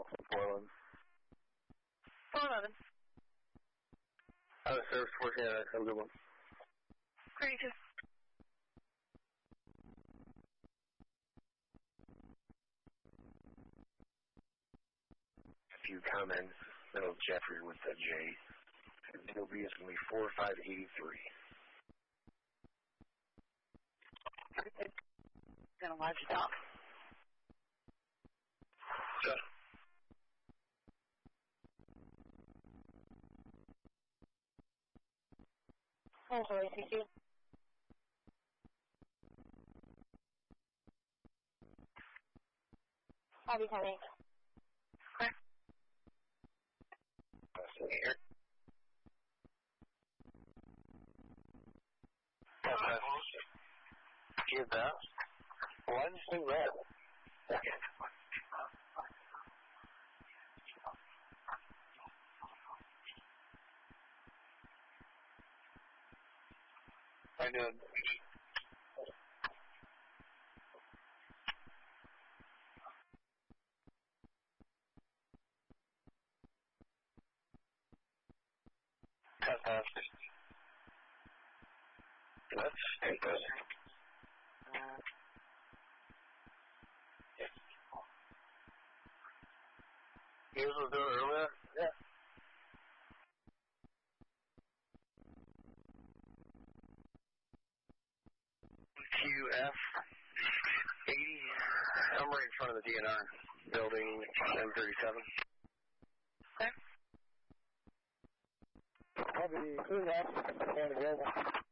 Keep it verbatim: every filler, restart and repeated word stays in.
four eleven. four eleven. Out of service, fourteen, have a good one. Great. A few comments. Little Jeffrey with the J. It'll be, it's going to be four five eight three. Gonna watch it off. Sure. Okay, thank you. I'll be coming. Okay. Here. Okay. Hear that? Why did you say that? Okay. I did. Fantastic. That's fantastic. You guys were doing it earlier? Yeah. Q F eighty. I'm right in front of the D N R building, M thirty-seven. Okay. Copy. Clear that.